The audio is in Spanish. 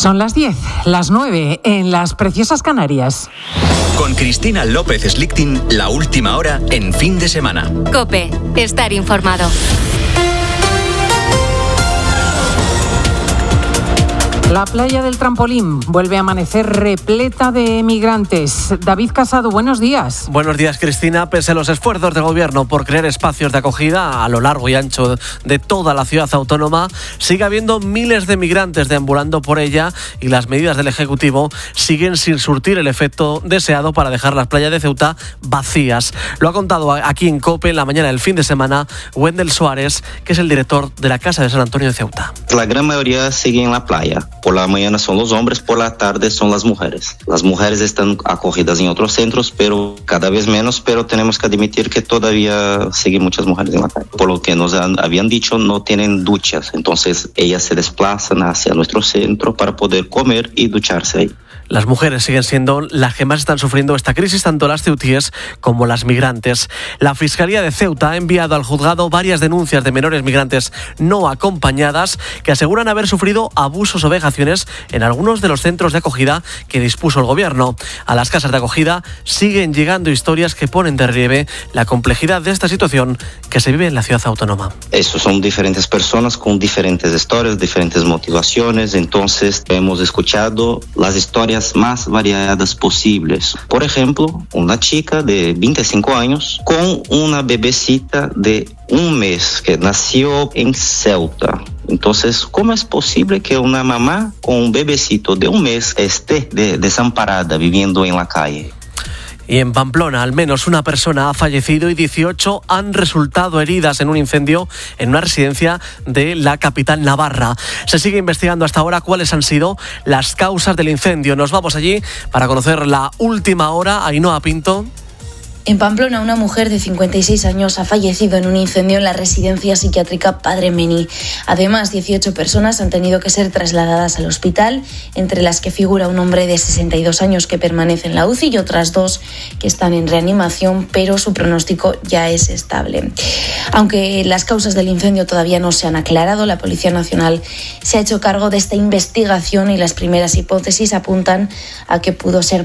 Son las 10, las 9 en las preciosas Canarias. Con Cristina López Slichting, la última hora en fin de semana. COPE, estar informado. La playa del Trampolín vuelve a amanecer repleta de migrantes. David Casado, buenos días. Buenos días, Cristina. Pese a los esfuerzos del Gobierno por crear espacios de acogida a lo largo y ancho de toda la ciudad autónoma, sigue habiendo miles de migrantes deambulando por ella y las medidas del Ejecutivo siguen sin surtir el efecto deseado para dejar las playas de Ceuta vacías. Lo ha contado aquí en COPE en la mañana del fin de semana Wendel Suárez, que es el director de la Casa de San Antonio de Ceuta. La gran mayoría sigue en la playa. Por la mañana son los hombres, por la tarde son las mujeres. Las mujeres están acogidas en otros centros, pero cada vez menos, pero tenemos que admitir que todavía siguen muchas mujeres en la calle. Por lo que nos habían dicho, no tienen duchas, entonces ellas se desplazan hacia nuestro centro para poder comer y ducharse ahí. Las mujeres siguen siendo las que más están sufriendo esta crisis, tanto las ceutíes como las migrantes. La Fiscalía de Ceuta ha enviado al juzgado varias denuncias de menores migrantes no acompañadas que aseguran haber sufrido abusos o vejaciones en algunos de los centros de acogida que dispuso el Gobierno. A las casas de acogida siguen llegando historias que ponen de relieve la complejidad de esta situación que se vive en la ciudad autónoma. Eso son diferentes personas con diferentes historias, diferentes motivaciones, entonces hemos escuchado las historias más variadas posibles. Por ejemplo, una chica de 25 años con una bebecita de 1 mes que nació en Ceuta. Entonces, ¿cómo es posible que una mamá con un bebecito de 1 mes esté desamparada viviendo en la calle? Y en Pamplona, al menos una persona ha fallecido y 18 han resultado heridas en un incendio en una residencia de la capital navarra. Se sigue investigando hasta ahora cuáles han sido las causas del incendio. Nos vamos allí para conocer la última hora. Ainhoa Pinto. En Pamplona, una mujer de 56 años ha fallecido en un incendio en la residencia psiquiátrica Padre Mení. Además, 18 personas han tenido que ser trasladadas al hospital, entre las que figura un hombre de 62 años que permanece en la UCI y otras 2 que están en reanimación, pero su pronóstico ya es estable. Aunque las causas del incendio todavía no se han aclarado, la Policía Nacional se ha hecho cargo de esta investigación y las primeras hipótesis apuntan a que pudo ser